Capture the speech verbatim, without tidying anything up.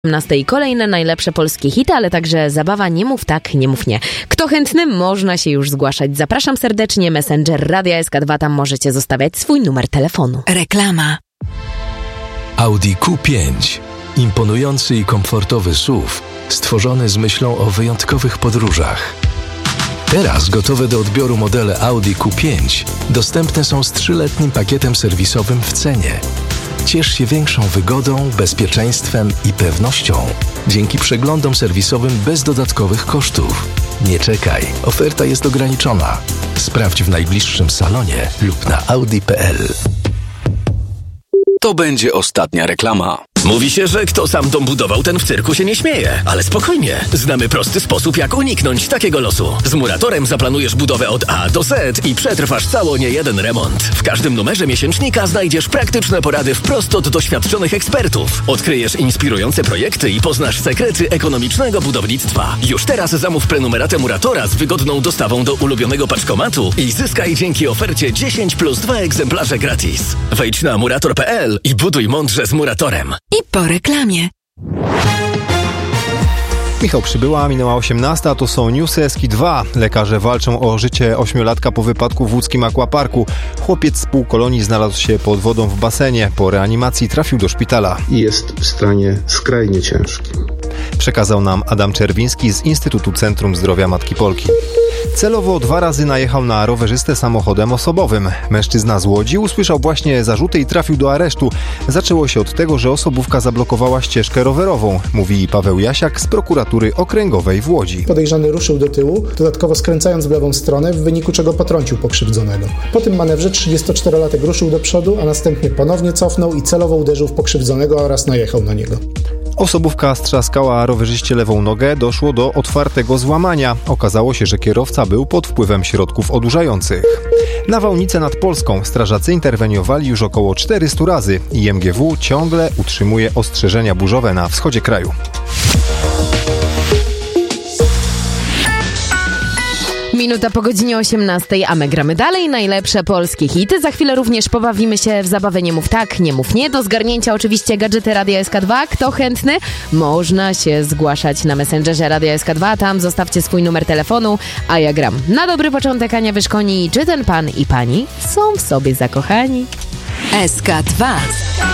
osiemnastej kolejne najlepsze polskie hity, ale także zabawa Nie mów tak, nie mów nie. Kto chętny, można się już zgłaszać. Zapraszam serdecznie, Messenger Radia S K dwa, tam możecie zostawiać swój numer telefonu. Reklama. Audi Q pięć. Imponujący i komfortowy S U V, stworzony z myślą o wyjątkowych podróżach. Teraz gotowe do odbioru modele Audi Q pięć dostępne są z trzyletnim pakietem serwisowym w cenie. Ciesz się większą wygodą, bezpieczeństwem i pewnością dzięki przeglądom serwisowym bez dodatkowych kosztów. Nie czekaj, oferta jest ograniczona. Sprawdź w najbliższym salonie lub na audi kropka p l. To będzie ostatnia reklama. Mówi się, że kto sam dom budował, ten w cyrku się nie śmieje. Ale spokojnie, znamy prosty sposób, jak uniknąć takiego losu. Z Muratorem zaplanujesz budowę od A do Z i przetrwasz cało niejeden remont. W każdym numerze miesięcznika znajdziesz praktyczne porady wprost od doświadczonych ekspertów. Odkryjesz inspirujące projekty i poznasz sekrety ekonomicznego budownictwa. Już teraz zamów prenumeratę Muratora z wygodną dostawą do ulubionego paczkomatu i zyskaj dzięki ofercie dziesięć plus dwa egzemplarze gratis. Wejdź na murator kropka p l i buduj mądrze z Muratorem. I po reklamie. Michał Przybyła, minęła osiemnasta, to są newsy S K dwa. Lekarze walczą o życie ośmiolatka po wypadku w łódzkim aquaparku. Chłopiec z półkolonii znalazł się pod wodą w basenie. Po reanimacji trafił do szpitala. I jest w stanie skrajnie ciężkim. Przekazał nam Adam Czerwiński z Instytutu Centrum Zdrowia Matki Polki. Celowo dwa razy najechał na rowerzystę samochodem osobowym. Mężczyzna z Łodzi usłyszał właśnie zarzuty i trafił do aresztu. Zaczęło się od tego, że osobówka zablokowała ścieżkę rowerową, mówi Paweł Jasiak z prokuratury okręgowej w Łodzi. Podejrzany ruszył do tyłu, dodatkowo skręcając w lewą stronę, w wyniku czego potrącił pokrzywdzonego. Po tym manewrze trzydziestoczterolatek ruszył do przodu, a następnie ponownie cofnął i celowo uderzył w pokrzywdzonego oraz najechał na niego. Osobówka strzaskała rowerzyście lewą nogę, doszło do otwartego złamania. Okazało się, że kierowca był pod wpływem środków odurzających. Nawałnice nad Polską strażacy interweniowali już około czterystu razy i M G W ciągle utrzymuje ostrzeżenia burzowe na wschodzie kraju. Minuta po godzinie osiemnastej, a my gramy dalej najlepsze polskie hity. Za chwilę również pobawimy się w zabawę Nie mów tak, nie mów nie. Do zgarnięcia oczywiście gadżety Radia S K dwa. Kto chętny? Można się zgłaszać na Messengerze Radia S K dwa. Tam zostawcie swój numer telefonu, a ja gram. Na dobry początek Ania Wyszkoni. Czy ten pan i pani są w sobie zakochani? S K dwa.